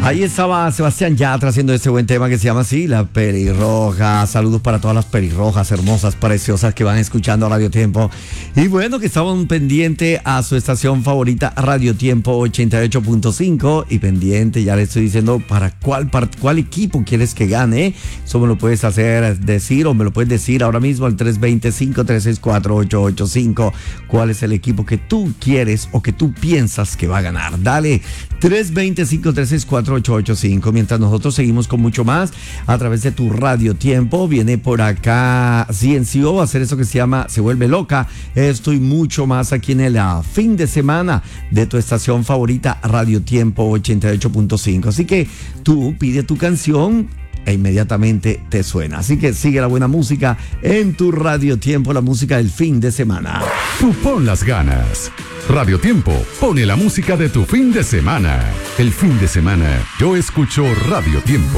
Ahí estaba Sebastián Yatra haciendo este buen tema que se llama así, La Pelirroja. Saludos para todas las pelirrojas hermosas, preciosas que van escuchando Radio Tiempo. Y bueno, que estaban pendiente a su estación favorita, Radio Tiempo 88.5. Y pendiente, ya le estoy diciendo para cuál equipo quieres que gane. Eso me lo puedes decir o me lo puedes decir ahora mismo al 325-364-885. ¿Cuál es el equipo que tú quieres o que tú piensas que va a ganar? Dale, 325-364-885. Mientras nosotros seguimos con mucho más a través de tu Radio Tiempo. Viene por acá CNCO a hacer eso que se llama Se Vuelve Loca. Esto y mucho más aquí en el fin de semana de tu estación favorita, Radio Tiempo 88.5. Así que tú pide tu canción e inmediatamente te suena. Así que sigue la buena música en tu Radio Tiempo, la música del fin de semana. Tú pon las ganas. Radio Tiempo pone la música de tu fin de semana. El fin de semana yo escucho Radio Tiempo.